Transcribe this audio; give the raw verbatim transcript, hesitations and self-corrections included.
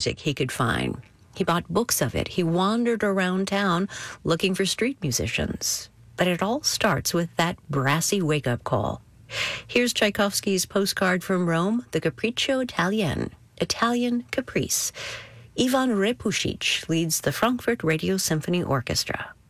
music he could find. He bought books of it. He wandered around town looking for street musicians. But it all starts with that brassy wake-up call. Here's Tchaikovsky's postcard from Rome, the Capriccio Italien, Italian Caprice. Ivan Repusic leads the Frankfurt Radio Symphony Orchestra.